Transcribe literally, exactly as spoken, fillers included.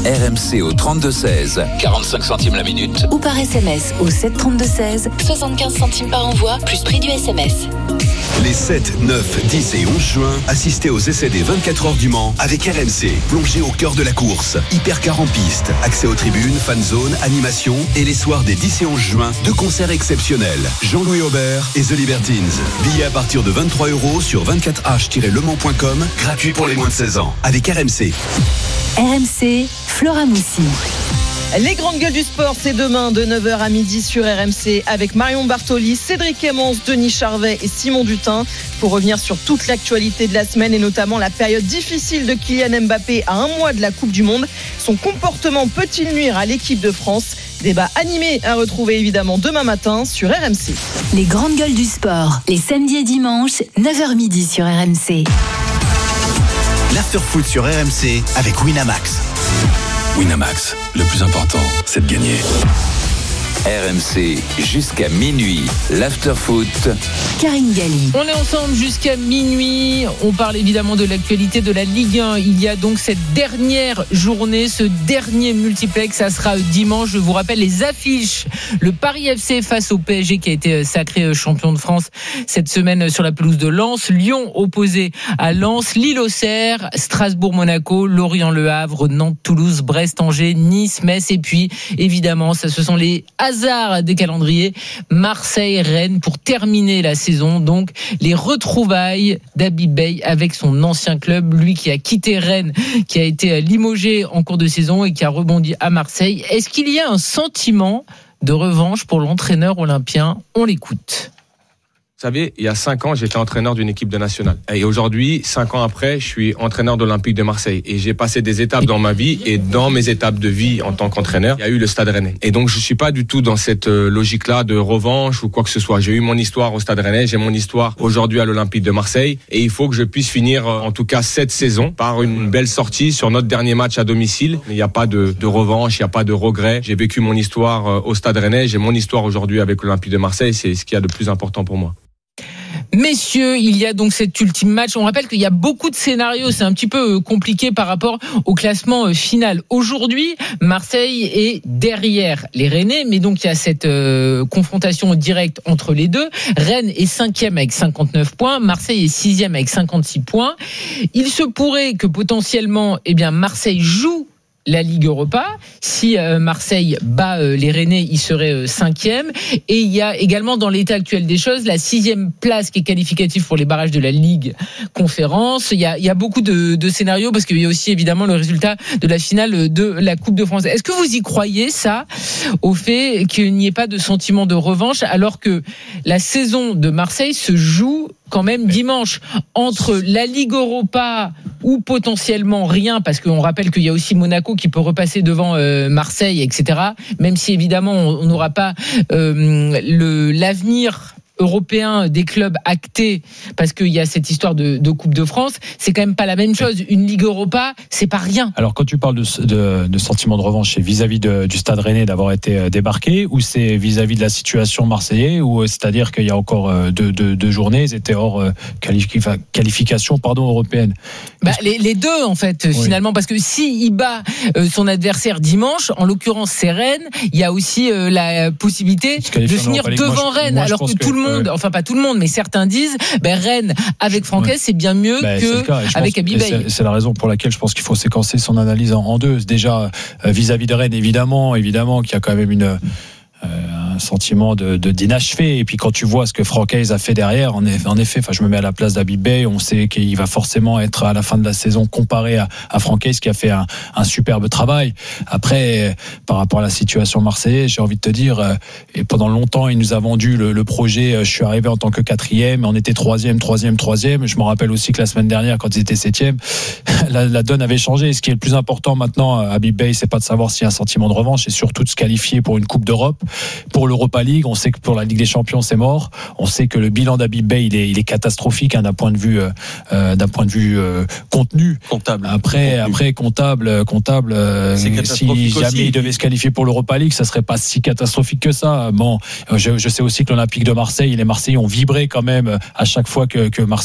R M C au trente-deux seize, quarante-cinq centimes la minute. Ou par S M S au sept trente-deux seize, soixante-quinze centimes par envoi, plus prix du S M S. Les sept, neuf, dix et onze juin, assistez aux essais des vingt-quatre heures du Mans avec R M C. Plongez au cœur de la course. Hypercar en piste, accès aux tribunes, fan zone, animation et les soirs des dix et onze juin, deux concerts exceptionnels. Jean-Louis Aubert et The Libertines. Billets à partir de vingt-trois euros sur vingt-quatre h tiret le mans point com, gratuit pour les moins de seize ans. Avec R M C. R M C, Flora Moussi. Les grandes gueules du sport, c'est demain de neuf heures à midi sur R M C avec Marion Bartoli, Cédric Emmons, Denis Charvet et Simon Dutin pour revenir sur toute l'actualité de la semaine et notamment la période difficile de Kylian Mbappé à un mois de la Coupe du Monde. Son comportement peut-il nuire à l'équipe de France ? Débat animé à retrouver évidemment demain matin sur R M C. Les grandes gueules du sport, les samedis et dimanches, neuf heures midi sur R M C. L'after-foot sur R M C avec Winamax. Winamax, le plus important, c'est de gagner. R M C, jusqu'à minuit, l'after-foot. Karine Galli. On est ensemble jusqu'à minuit. On parle évidemment de l'actualité de la Ligue un. Il y a donc cette dernière journée, ce dernier multiplex. Ça sera dimanche. Je vous rappelle les affiches. Le Paris F C face au P S G qui a été sacré champion de France cette semaine sur la pelouse de Lens. Lyon opposé à Lens. Lille-Auxerre, Strasbourg-Monaco, Lorient-Le Havre, Nantes-Toulouse, Brest-Angers, Nice, Metz. Et puis, évidemment, ça, ce sont les hasard des calendriers, Marseille-Rennes pour terminer la saison. Donc les retrouvailles d'Habib Beye avec son ancien club, lui qui a quitté Rennes, qui a été limogé en cours de saison et qui a rebondi à Marseille. Est-ce qu'il y a un sentiment de revanche pour l'entraîneur olympien ? On l'écoute. Vous savez, il y a cinq ans, j'étais entraîneur d'une équipe de nationale. Et aujourd'hui, cinq ans après, je suis entraîneur de l'Olympique de Marseille. Et j'ai passé des étapes dans ma vie. Et dans mes étapes de vie en tant qu'entraîneur, il y a eu le Stade Rennais. Et donc, je suis pas du tout dans cette logique-là de revanche ou quoi que ce soit. J'ai eu mon histoire au Stade Rennais. J'ai mon histoire aujourd'hui à l'Olympique de Marseille. Et il faut que je puisse finir, en tout cas, cette saison par une belle sortie sur notre dernier match à domicile. Il n'y a pas de, de revanche, il n'y a pas de regret. J'ai vécu mon histoire au Stade Rennais. J'ai mon histoire aujourd'hui avec l'Olympique de Marseille. C'est ce qu'il y a de plus important pour moi. Messieurs, il y a donc cet ultime match. On rappelle qu'il y a beaucoup de scénarios. C'est un petit peu compliqué par rapport au classement final. Aujourd'hui, Marseille est derrière les Rennais, mais donc il y a cette euh, confrontation directe entre les deux. Rennes est cinquième avec cinquante-neuf points. Marseille est sixième avec cinquante-six points. Il se pourrait que potentiellement, eh bien, Marseille joue la Ligue Europa. Si euh, Marseille bat euh, les Rennais, il serait euh, cinquième. Et il y a également dans l'état actuel des choses la sixième place qui est qualificative pour les barrages de la Ligue Conférence. Il y a, il y a beaucoup de, de scénarios parce qu'il y a aussi évidemment le résultat de la finale de la Coupe de France. Est-ce que vous y croyez ça, au fait qu'il n'y ait pas de sentiment de revanche alors que la saison de Marseille se joue quand même dimanche entre la Ligue Europa ou potentiellement rien, parce qu'on rappelle qu'il y a aussi Monaco qui peut repasser devant euh, Marseille, et cetera. Même si évidemment on n'aura pas euh, le, l'avenir européen des clubs actés parce qu'il y a cette histoire de, de Coupe de France, c'est quand même pas la même chose. Une Ligue Europa, c'est pas rien. Alors quand tu parles de, de, de sentiment de revanche, c'est vis-à-vis de, du Stade Rennais d'avoir été débarqué, ou c'est vis-à-vis de la situation marseillaise, ou c'est-à-dire qu'il y a encore deux, deux, deux journées, ils étaient hors qualifi- qualification pardon, européenne. Bah, les, les deux en fait, oui. Finalement, parce que si il bat euh, son adversaire dimanche, en l'occurrence c'est Rennes, il y a aussi euh, la possibilité de finir devant moi, Rennes, moi, alors que, que tout le monde, enfin pas tout le monde, mais certains disent, ben Rennes avec Franquès, ouais. c'est bien mieux ben, que avec Habib Beye. C'est, c'est la raison pour laquelle je pense qu'il faut séquencer son analyse en, en deux. Déjà euh, vis-à-vis de Rennes, évidemment, évidemment qu'il y a quand même une euh, un sentiment de, de d'inachevé. Et puis quand tu vois ce que Franquès a fait derrière, en, en effet, enfin je me mets à la place d'Habib Beye, on sait qu'il va forcément être à la fin de la saison comparé à, à Franquès qui a fait un, un superbe travail. Après, par rapport à la situation marseillaise, j'ai envie de te dire, euh, et pendant longtemps il nous a vendu le, le projet. Euh, je suis arrivé en tant que quatrième, on était troisième, troisième, troisième. Je me rappelle aussi que la semaine dernière, quand ils étaient septième, la, la donne avait changé. Ce qui est le plus important maintenant, Habib Beye, c'est pas de savoir s'il y a un sentiment de revanche, c'est surtout de se qualifier pour une Coupe d'Europe. Pour l'Europa League, on sait que pour la Ligue des Champions, c'est mort. On sait que le bilan d'Habib Beye, il est, il est catastrophique hein, d'un point de vue, euh, d'un point de vue euh, contenu. Comptable. Après, contenu. après comptable, comptable. Euh, si jamais aussi. il devait se qualifier pour l'Europa League, ça serait pas si catastrophique que ça. Bon, je, je sais aussi que l'Olympique de Marseille et les Marseillais ont vibré quand même à chaque fois que, que Marseille